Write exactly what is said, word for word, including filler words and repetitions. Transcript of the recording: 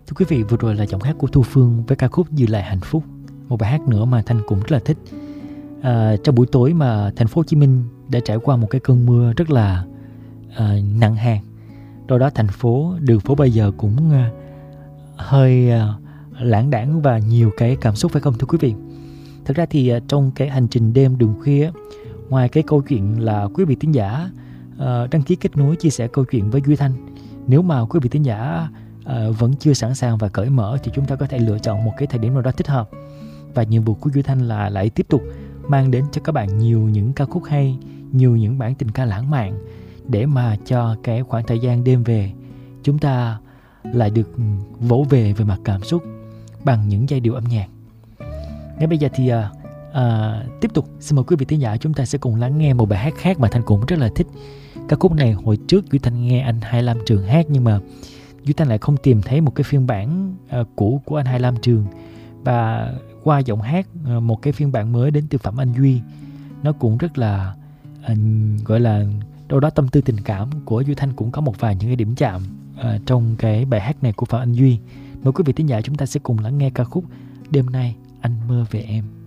Thưa quý vị, vừa rồi là giọng hát của Thu Phương với ca khúc Giữ Lại Hạnh Phúc, một bài hát nữa mà Thanh cũng rất là thích. À, trong buổi tối mà thành phố Hồ Chí Minh đã trải qua một cái cơn mưa rất là à, nặng hạt, đâu đó thành phố, đường phố bây giờ cũng à, hơi à, lãng đãng và nhiều cái cảm xúc, phải không thưa quý vị? Thật ra thì à, trong cái hành trình đêm đường khuya, ngoài cái câu chuyện là quý vị thính giả à, đăng ký kết nối chia sẻ câu chuyện với Duy Thanh, nếu mà quý vị thính giả à, vẫn chưa sẵn sàng và cởi mở thì chúng ta có thể lựa chọn một cái thời điểm nào đó thích hợp. Và nhiệm vụ của Duy Thanh là lại tiếp tục mang đến cho các bạn nhiều những ca khúc hay, nhiều những bản tình ca lãng mạn, để mà cho cái khoảng thời gian đêm về chúng ta lại được vỗ về về mặt cảm xúc bằng những giai điệu âm nhạc. Ngay bây giờ thì à, à, tiếp tục xin mời quý vị thính giả chúng ta sẽ cùng lắng nghe một bài hát khác mà Thanh cũng rất là thích. Ca khúc này hồi trước Duy Thanh nghe anh Hai Lam Trường hát, nhưng mà Duy Thanh lại không tìm thấy một cái phiên bản uh, cũ của anh Hai Lam Trường, và qua giọng hát uh, một cái phiên bản mới đến từ Phạm Anh Duy, nó cũng rất là uh, gọi là đâu đó tâm tư tình cảm của Duy Thanh cũng có một vài những cái điểm chạm uh, trong cái bài hát này của Phạm Anh Duy. Mời quý vị thính giả chúng ta sẽ cùng lắng nghe ca khúc Đêm Nay Anh Mơ Về Em.